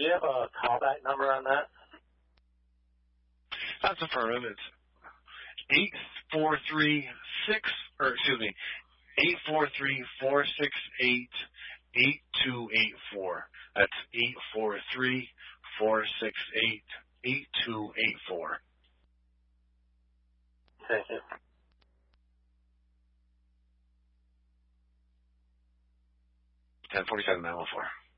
Do you have a callback number on that? That's affirmative. It's 843-468-8284. That's 843-468-8284. Thank you. 1047 914.